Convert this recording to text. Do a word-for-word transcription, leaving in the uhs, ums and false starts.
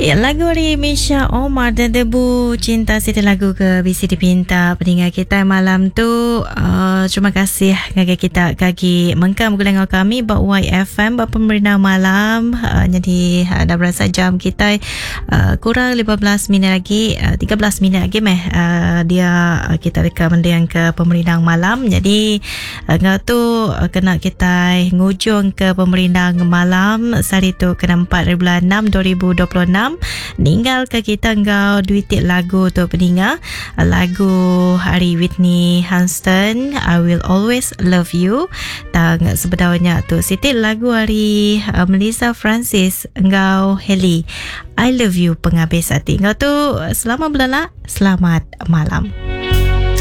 Ya, lagu dari Misha Omar dan Debu Cinta Siti Lagu ke B C D Pinta pendengar kita malam tu. Uh, terima kasih kaki kita kaki mengkam gulengan kami buat Y F M buat pemberitahuan malam. Uh, jadi uh, dah berasa jam kita uh, kurang lima belas minit lagi, uh, tiga belas minit lagi meh uh, dia uh, kita reka mendiang ke pemberitahuan malam. Jadi uh, ngau tu uh, kena kita ngujung ke pemberitahuan malam hari tu kena empat bulan enam dua ribu dua puluh enam. Ninggal ke kita engkau duitik lagu tu pendengar, lagu hari Whitney Houston, I Will Always Love You. Tang sebenarnya tu Siti lagu hari uh, Melissa Francis engkau Heli, I Love You penghabis hati. Engkau tu selamat belala, selamat malam.